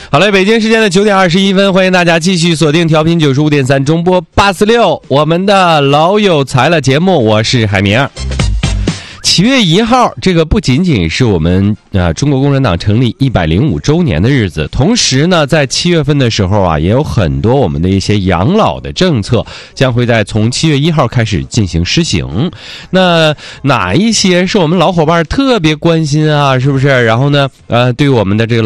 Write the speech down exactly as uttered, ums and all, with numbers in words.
好嘞，北京时间的九点二十一分，欢迎大家继续锁定调频九十五点三中波八四六，我们的老有才了节目，我是海明。七月一号，这个不仅仅是我们啊中国共产党成立一百零五周年的日子，同时呢，在七月份的时候啊，也有很多我们的一些养老的政策将会在从七月一号开始进行施行。那哪一些是我们老伙伴特别关心啊？是不是？然后呢，呃，对我们的这个